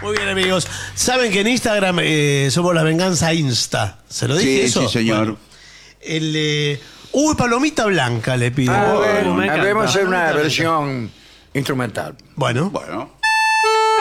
Muy bien, amigos. Saben que en Instagram somos La Venganza Insta. ¿Se lo dije eso? Sí, señor. Bueno, palomita blanca le pido. A ver, Me encanta. vamos a hacer una Palomita versión instrumental. blanca. Bueno. Bueno.